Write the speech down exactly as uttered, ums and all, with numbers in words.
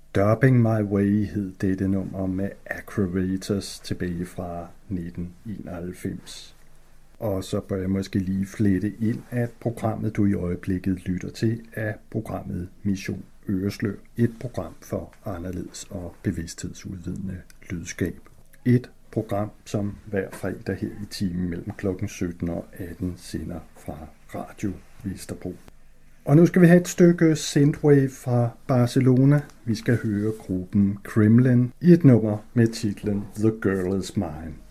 Dubbing My Way hed dette nummer med Aggravators tilbage fra nitten enoghalvfems. Og så bør jeg måske lige flette ind, at programmet, du i øjeblikket lytter til, er programmet Mission Øreslør. Et program for anderledes og bevidsthedsudvidende lydskab. Et program, som hver fredag her i timen mellem klokken sytten og atten sender fra Radio Vesterbro. Og nu skal vi have et stykke synthwave fra Barcelona. Vi skal høre gruppen Kremlin i et nummer med titlen The Girl Is Mine.